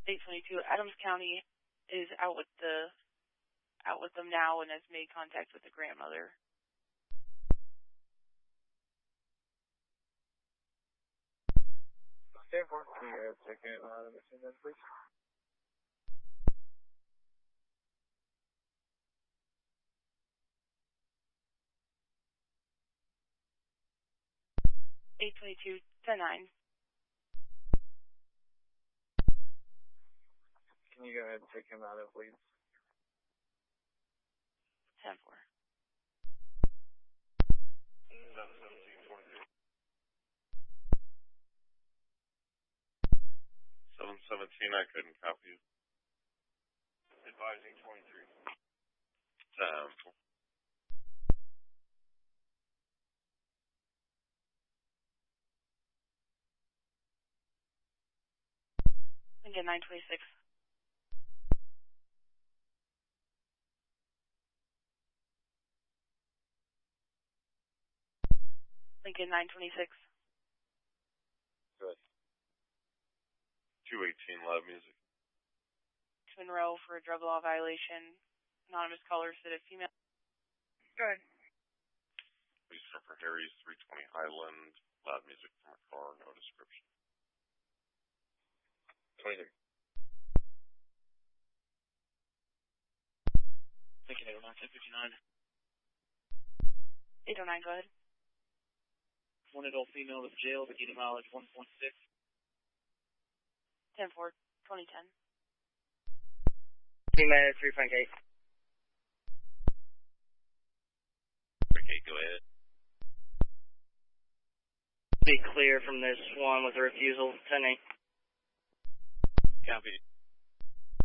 822. Adams County is out with them now and has made contact with the grandmother. Stand for. Can you take it out of the scene then, please? (822) 10-9. Can you go ahead and take him out of leads? 10-4. 717, I couldn't copy you. Advising 23. 10-4. Lincoln 926. Lincoln 926. Good. 218, loud music. Monroe for a drug law violation. Anonymous caller said a female. Go ahead. Police for Harry's 320 Highland. Loud music from a car, no description. 23. Lincoln 809, 1059. 809, go ahead. One adult female with jail, Bikini mileage 1.6. 10-4, 2010. Female 3 Frank 8. Frank 8, go ahead. Be clear from this one with a refusal, 10-8. Copy.